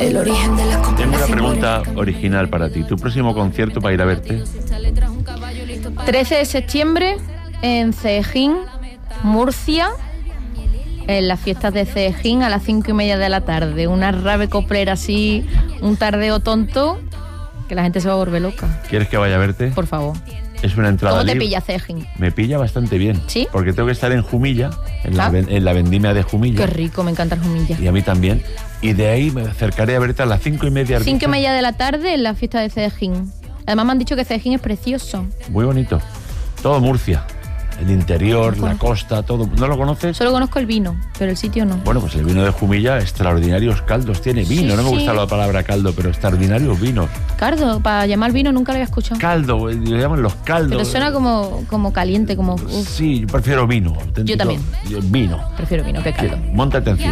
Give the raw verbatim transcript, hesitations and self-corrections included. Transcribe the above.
El origen de las Tengo una pregunta original para ti. ¿Tu próximo concierto para ir a verte? trece de septiembre en Cejín, Murcia, en las fiestas de Cejín a las cinco y media de la tarde. Una rave coplera así, un tardeo tonto, que la gente se va a volver loca. ¿Quieres que vaya a verte? Por favor. Es una entrada ¿Cómo te libre. pilla Cejín? Me pilla bastante bien. ¿Sí? Porque tengo que estar en Jumilla, en la, Ah. ven- en la vendimia de Jumilla. Qué rico, me encanta el Jumilla. Y a mí también. Y de ahí me acercaré a verte a las cinco y media. Cinco y media de la tarde en la fiesta de Cejín. Además me han dicho que Cejín es precioso. Muy bonito. Todo Murcia. El interior, la costa, todo. ¿No lo conoces? Solo conozco el vino, pero el sitio no. Bueno, pues el vino de Jumilla, extraordinarios caldos tiene. Vino, Sí, no me sí. gusta la palabra caldo, pero extraordinarios vinos. Cardo, para llamar vino nunca lo había escuchado. Caldo, eh, le llaman los caldos. Pero suena como, como caliente, como... uf, Sí, yo prefiero vino. auténtico. Yo también. Vino. prefiero vino que caldo. Móntate encima.